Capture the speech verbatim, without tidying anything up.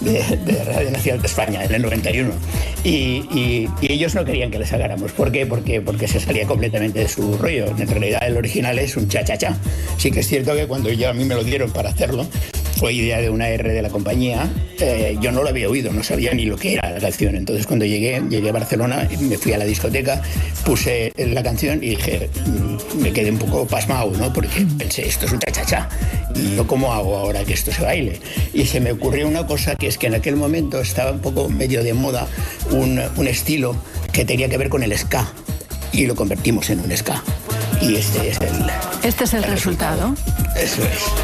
de, de Radio Nacional de España, en el noventa y uno. Y, y, y ellos no querían que le sacáramos. ¿Por qué? Porque, porque se salía completamente de su rollo. En realidad el original es un cha-cha-cha. Sí que es cierto que cuando yo, a mí me lo dieron para hacerlo, fue idea de una R de la compañía. Eh, yo no lo había oído, no sabía ni lo que era la canción. Entonces cuando llegué, llegué a Barcelona, me fui a la discoteca, puse la canción y dije, me quedé un poco pasmado, ¿no? Porque pensé, esto es un cha-cha-cha. ¿Y yo cómo hago ahora que esto se baile? Y se me ocurrió una cosa, que es que en aquel momento estaba un poco medio de moda un, un estilo que tenía que ver con el ska. Y lo convertimos en un ska. Y este es el... Este es el, el resultado. resultado. Eso es.